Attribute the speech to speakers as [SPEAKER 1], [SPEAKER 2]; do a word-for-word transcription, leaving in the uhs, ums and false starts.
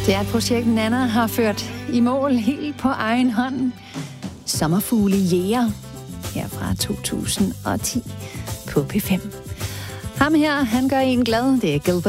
[SPEAKER 1] Det er et projekt, Nana har ført i mål helt på egen hånd. Sommerfugle Jæger, her fra to tusind og ti på P fem. Ham her, han gør en glad. Det er Gilbert